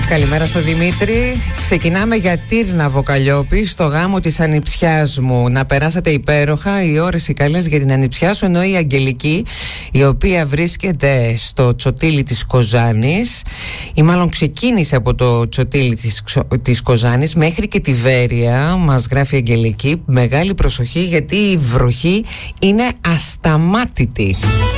Καλημέρα στο Δημήτρη. Ξεκινάμε για Τύρναβο Καλλιόπη στο γάμο της ανιψιάς μου. Να περάσατε υπέροχα, οι ώρες οι καλές για την ανιψιά σου, ενώ η Αγγελική, η οποία βρίσκεται στο Τσοτήλι της Κοζάνης, ή μάλλον ξεκίνησε από το Τσοτήλι της Κοζάνης μέχρι και τη Βέρεια, μας γράφει η Αγγελική. Μεγάλη προσοχή, γιατί η βροχή είναι ασταμάτητη.